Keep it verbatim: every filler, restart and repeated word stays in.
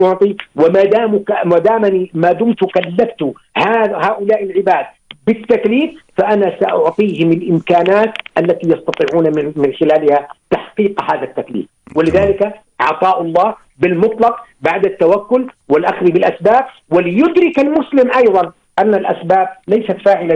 أعطي، وما دام ما دامني ما دمت كلفت هؤلاء العباد بالتكليف فأنا سأعطيهم الإمكانات التي يستطيعون من من خلالها تحقيق هذا التكليف. ولذلك عطاء الله بالمطلق بعد التوكل والأخذ بالأسباب، وليدرك المسلم أيضا أن الأسباب ليست فاعلة